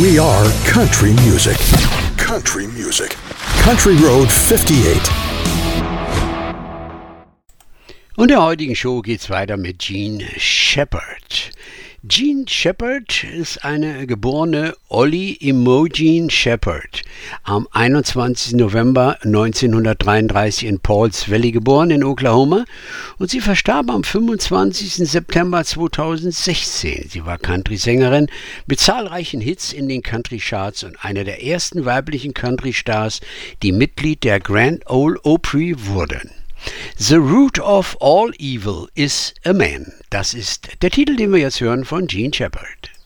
We are country music. Country music. Country Road 58. Und in der heutigen Show geht's weiter mit Jean Shepard. Jean Shepard ist eine geborene Ollie Imogen Shepard, am 21. November 1933 in Pauls Valley geboren in Oklahoma, und sie verstarb am 25. September 2016. Sie war Country-Sängerin mit zahlreichen Hits in den Country-Charts und eine der ersten weiblichen Country-Stars, die Mitglied der Grand Ole Opry wurden. The Root of All Evil is a Man. Das ist der Titel, den wir jetzt hören von Jean Shepard.